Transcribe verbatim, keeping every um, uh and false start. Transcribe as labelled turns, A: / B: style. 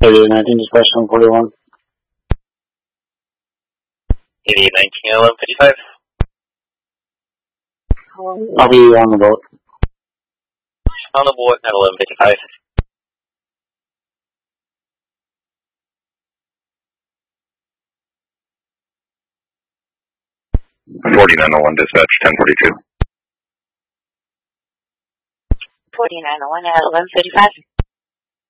A: eighty-eight nineteen, dispatch one forty-one.
B: eighty-eight nineteen, eleven fifty-five.
A: I'll be on the boat.
B: On the boat at eleven fifty-five.
C: forty-nine oh one, dispatch, ten forty-two.
D: forty-nine oh one at eleven fifty-five.